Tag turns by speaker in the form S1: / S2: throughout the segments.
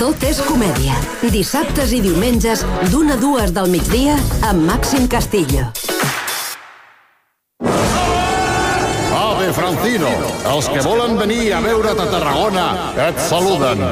S1: Tot és comèdia. Dissabtes i diumenges, d'1 a 2 del migdia, amb Màxim Castillo.
S2: Ave Francino, els que volen venir a veure't a Tarragona et saluden.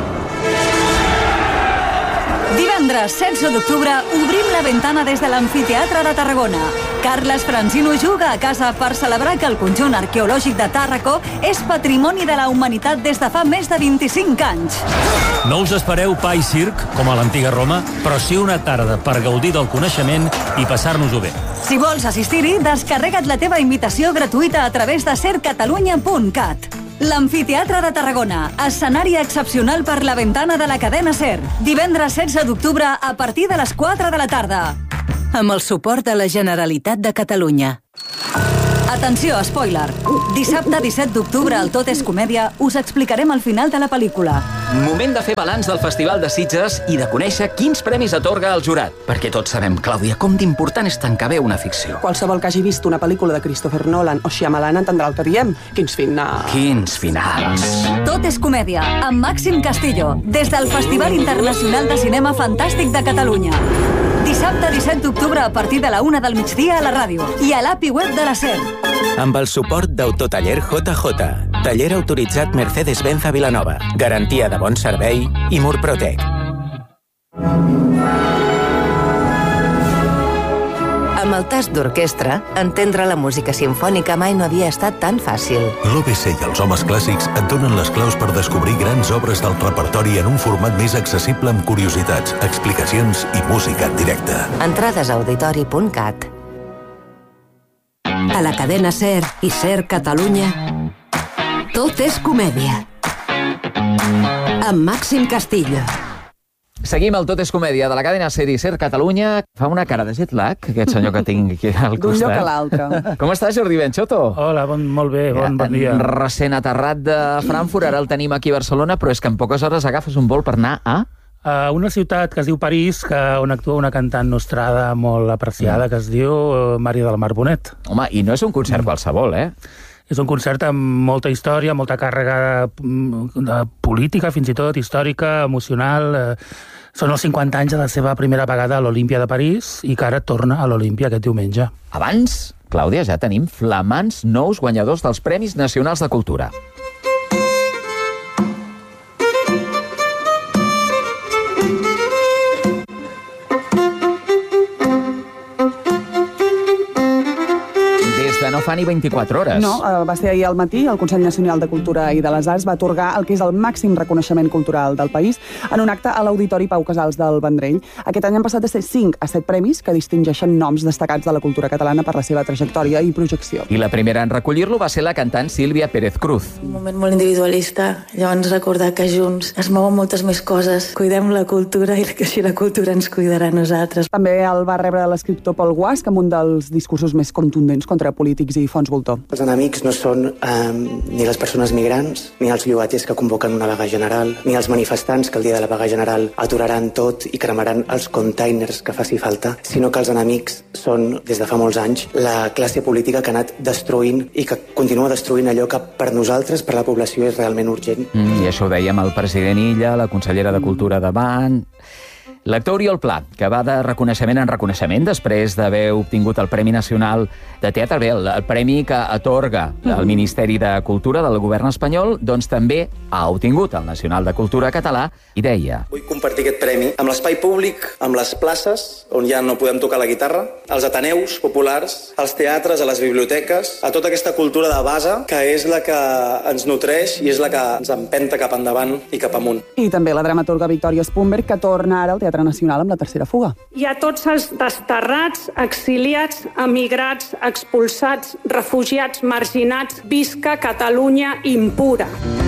S3: Divendres 16 d'octubre obrim la ventana des de l'Amfiteatre de Tarragona. Carles Francino juga a casa per celebrar que el conjunt arqueològic de Tàrraco és patrimoni de la humanitat des de fa més de 25 anys.
S4: No us espereu pa i circ, com a l'antiga Roma, però sí una tarda per gaudir del coneixement i passar-nos-ho bé.
S3: Si vols assistir-hi, descarrega't la teva invitació gratuïta a través de sercatalunya.cat. L'Amfiteatre de Tarragona, escenari excepcional per la ventana de la cadena SER. Divendres 16 d'octubre a partir de les 4 de la tarda.
S1: Amb el suport de la Generalitat de Catalunya.
S3: Atenció, spoiler. Dissabte 17 d'octubre al Tot és Comèdia us explicarem el final de la pel·lícula.
S5: Moment de fer balanç del Festival de Sitges i de conèixer quins premis atorga el jurat. Perquè tots sabem, Clàudia, com d'important és tancar bé una ficció.
S6: Qualsevol que hagi vist una pel·lícula de Christopher Nolan o Shyamalan entendrà el que diem. Quins finals.
S5: Quins finals.
S3: Tot és Comèdia, amb Màxim Castillo, des del Festival Internacional de Cinema Fantàstic de Catalunya. Dissabte 17 d'octubre a partir de la 1 del migdia a la ràdio i a l'API web de la SER.
S7: Amb el suport d'Autotaller JJ, taller autoritzat Mercedes-Benz a Vilanova, garantia de bon servei i Murprotec.
S1: Amb el tast d'orquestra, entendre la música simfònica mai no havia estat tan fàcil.
S8: L'OBC i els homes clàssics et donen les claus per descobrir grans obres del repertori en un format més accessible amb curiositats, explicacions i música en directe.
S1: Entrades a auditori.cat. A la cadena SER i SER Catalunya, Tot és Comèdia. Amb Màxim Castillo.
S5: Seguim el Tot és Comèdia de la cadena SER i SER Catalunya. Fa una cara de jet lag, aquest senyor que tinc aquí al costat.
S6: D'un lloc a l'altre.
S5: Com estàs, Jordi Benxoto?
S4: Hola, molt bé, bon dia.
S5: Recent aterrat de Frankfurt, ara el tenim aquí a Barcelona, però és que en poques hores agafes un vol per anar a
S4: una ciutat que es diu París, on actua una cantant nostrada molt apreciada, que es diu Maria del Mar Bonet.
S5: Home, i no és un concert qualsevol, eh?
S4: És un concert amb molta història, molta càrrega política, fins i tot, històrica, emocional. Són els 50 anys de la seva primera vegada a l'Olímpia de París i que ara torna a l'Olímpia aquest diumenge.
S5: Abans, Clàudia, ja tenim flamants nous guanyadors dels Premis Nacionals de Cultura. No fa ni 24 hores.
S6: No, va ser ahir al matí. El Consell Nacional de Cultura i de les Arts va atorgar el que és el màxim reconeixement cultural del país en un acte a l'Auditori Pau Casals del Vendrell. Aquest any han passat de ser 5 a 7 premis que distingeixen noms destacats de la cultura catalana per la seva trajectòria i projecció.
S5: I la primera en recollir-lo va ser la cantant Sílvia Pérez Cruz.
S9: Un moment molt individualista, llavors recordar que junts es mouen moltes més coses. Cuidem la cultura i que així la cultura ens cuidarà a nosaltres.
S6: També el va rebre l'escriptor Pol Guasch amb un dels discursos més contundents contra polítics i fons voltor.
S10: Els enemics no són ni les persones migrants, ni els llogaters que convoquen una vaga general, ni els manifestants que el dia de la vaga general aturaran tot i cremaran els containers que faci falta, sinó que els enemics són, des de fa molts anys, la classe política que ha anat destruint i que continua destruint allò que per nosaltres, per la població, és realment urgent.
S5: I això ho dèiem el president Illa, la consellera de Cultura davant. L'actor Oriol Pla, que va de reconeixement en reconeixement després d'haver obtingut el Premi Nacional de Teatre, bé, el premi que atorga el Ministeri de Cultura del govern espanyol, doncs també ha obtingut el Nacional de Cultura català i deia:
S11: Vull compartir aquest premi amb l'espai públic, amb les places, on ja no podem tocar la guitarra, als ateneus populars, als teatres, a les biblioteques, a tota aquesta cultura de base que és la que ens nutreix i és la que ens empenta cap endavant i cap amunt.
S6: I també la dramaturga Victòria Spumberg, que torna ara al Teatre Nacional amb La tercera fuga.
S12: I a tots els desterrats, exiliats, emigrats, expulsats, refugiats, marginats, visca Catalunya impura.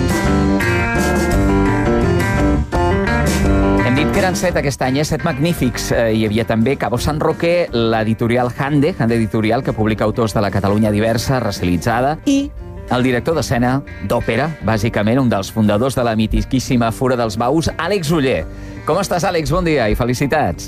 S5: Hem dit que eren 7 aquest any, 7 magnífics. Hi havia també Cabo San Roque, l'editorial Hande Editorial, que publica autors de la Catalunya diversa, racialitzada, i el director d'escena d'òpera, bàsicament un dels fundadors de la mitiquíssima Fura dels Baus, Àlex Oller. Com estàs, Àlex? Bon dia i felicitats.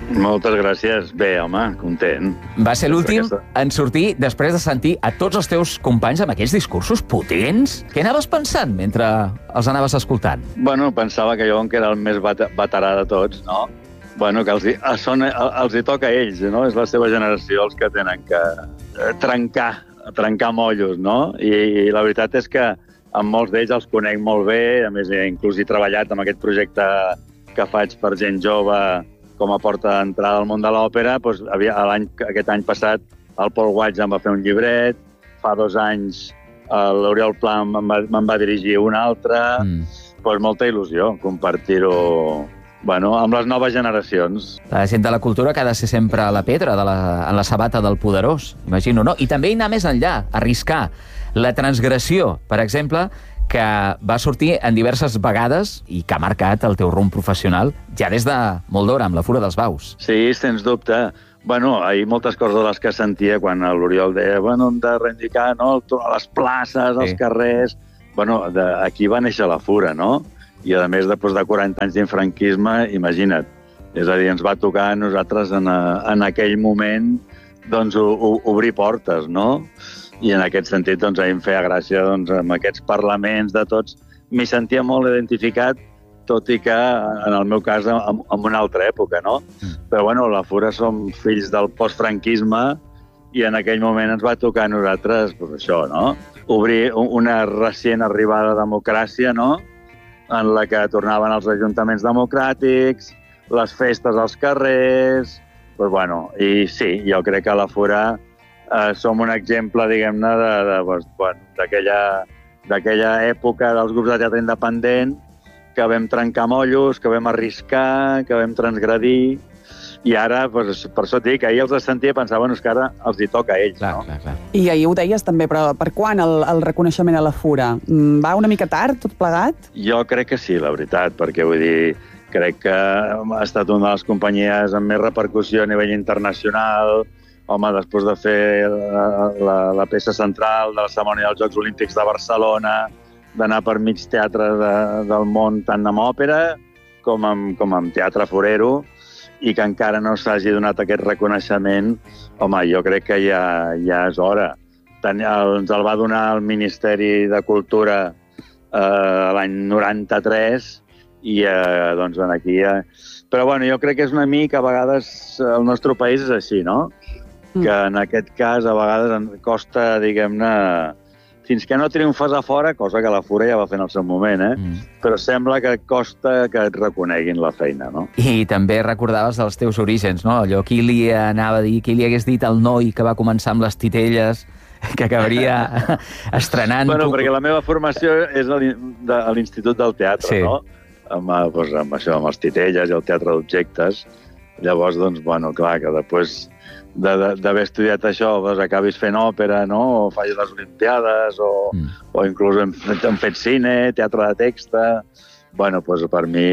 S13: Moltes gràcies. Bé, home, content.
S5: Va ser l'últim en sortir després de sentir a tots els teus companys amb aquells discursos potents. Què anaves pensant mentre els anaves escoltant?
S13: Bueno, pensava que jo, que era el més veterà de tots, no? Bueno, que els hi toca a ells, no? És la seva generació els que tenen que trencar mollos, no? I la veritat és que amb molts d'ells els conec molt bé, a més, inclús he treballat amb aquest projecte que faig per gent jove com a porta d'entrada al món de l'òpera. Doncs, aquest any passat el Paul Watts em va fer un llibret, fa 2 anys l'Oriol Pla me'n va dirigir un altre. Doncs molta il·lusió compartir-ho amb les noves generacions.
S5: La gent de la cultura que ha de ser sempre a la pedra, en la sabata del poderós, imagino, no? I també anar més enllà, arriscar la transgressió, per exemple, que va sortir en diverses vegades i que ha marcat el teu rumb professional ja des de molt d'hora, amb la Fura dels Baus.
S13: Sí, sens dubte. Hi ha moltes coses de les que sentia quan l'Oriol deia hem de reivindicar a les places, als carrers. Aquí va néixer la Fura, no? I, a més, després de 40 anys d'infranquisme, imagina't. És a dir, ens va tocar a nosaltres en aquell moment obrir portes, no? I en aquest sentit, a mi em feia gràcia amb aquests parlaments de tots. M'hi sentia molt identificat, tot i que, en el meu cas, en una altra època, no? Però, la Fura som fills del postfranquisme i en aquell moment ens va tocar a nosaltres, això, no? Obrir una recient arribada democràcia, no? En la que tornaven els ajuntaments democràtics, les festes als carrers. I sí, jo crec que a la Fura som un exemple, diguem-ne, d'aquella època dels grups de teatre independent que vam trencar mollos, que vam arriscar, que vam transgredir, i ara, per això et dic, ahir els sentia i pensava que ara els hi toca a ells.
S5: Clar.
S6: I ahir ho deies també, però per quan el reconeixement a la Fura? Va una mica tard, tot plegat?
S13: Jo crec que sí, la veritat, perquè vull dir, crec que ha estat una de les companyies amb més repercussió a nivell internacional. Home, després de fer la peça central de la cerimònia dels Jocs Olímpics de Barcelona, d'anar per mig teatre del món, tant amb òpera com amb teatre forero, i que encara no s'hagi donat aquest reconeixement, home, jo crec que ja és hora. Ens el va donar el Ministeri de Cultura l'any 93, i aquí... Però jo crec que és una mica, a vegades, el nostre país és així, no? Que en aquest cas a vegades ens costa, diguem-ne, fins que no triomfes a fora, cosa que la Fura ja va fer en el seu moment, però sembla que costa que et reconeguin la feina, no?
S5: I també recordaves els teus orígens, no? Allò, qui li anava a dir, qui li hagués dit al noi que va començar amb les titelles, que acabaria estrenant...
S13: Perquè la meva formació és a l'Institut del Teatre, no? Amb això, amb els titelles i el teatre d'objectes. Llavors, clar, que després d'haver estudiat això, acabis fent òpera, no? O facis les Olimpiades, o inclús hem fet cine, teatre de texta. Per mi,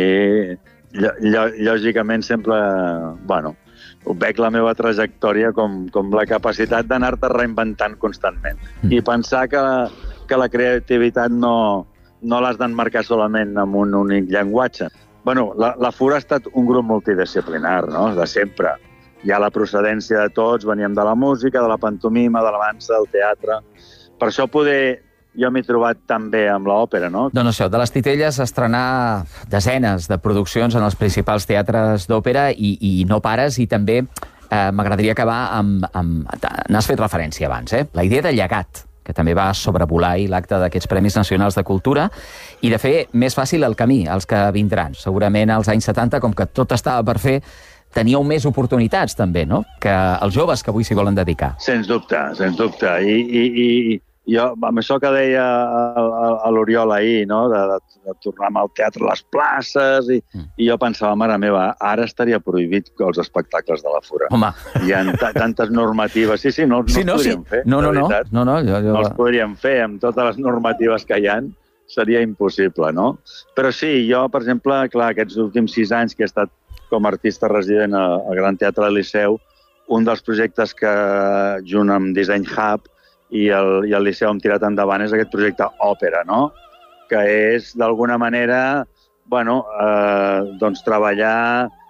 S13: lògicament, sempre, veig la meva trajectòria com la capacitat d'anar-te reinventant constantment. I pensar que la creativitat no l'has d'emmarcar solament amb un únic llenguatge. La Fura ha estat un grup multidisciplinar, no? De sempre. Hi ha la procedència de tots, veníem de la música, de la pantomima, de la dansa, del teatre. Per això jo m'he trobat tan bé amb l'òpera, no?
S5: Doncs això, de les titelles estrenar desenes de produccions en els principals teatres d'òpera i no pares, i també m'agradaria acabar amb... N'has fet referència abans, la idea de llegat, que també va sobrevolar l'acte d'aquests Premis Nacionals de Cultura, i de fer més fàcil el camí als que vindran. Segurament als anys 70, com que tot estava per fer, teníeu més oportunitats, també, no?, que els joves que avui s'hi volen dedicar.
S13: Sens dubte, sens dubte. I jo, amb això que deia l'Oriol ahir, no?, de tornar al teatre a les places, i jo pensava, mare meva, ara estaria prohibit els espectacles de la Fura.
S5: Home.
S13: Hi ha tantes normatives. Sí, no els podríem fer.
S5: No els
S13: podríem fer amb totes les normatives que hi ha. Seria impossible, no? Però sí, jo, per exemple, clar, aquests últims 6 anys que he estat com a artista resident al Gran Teatre del Liceu, un dels projectes que, junt amb Design Hub i el Liceu, hem tirat endavant és aquest projecte òpera, no? Que és, d'alguna manera, treballar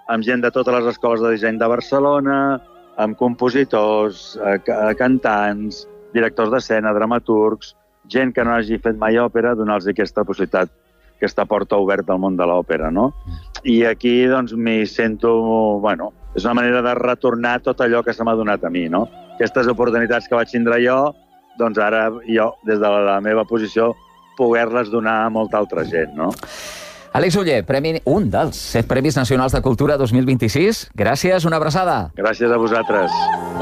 S13: amb gent de totes les escoles de disseny de Barcelona, amb compositors, cantants, directors d'escena, dramaturgs, gent que no hagi fet mai òpera, donar-los aquesta possibilitat, aquesta porta oberta al món de l'òpera, no? I aquí, doncs, m'hi sento... Bueno, és una manera de retornar tot allò que se m'ha donat a mi, no? Aquestes oportunitats que vaig tindre jo, doncs ara jo, des de la meva posició, poder-les donar a molta altra gent, no?
S5: Àlex Oller, un dels 7 Premis Nacionals de Cultura 2026. Gràcies, una abraçada.
S13: Gràcies a vosaltres.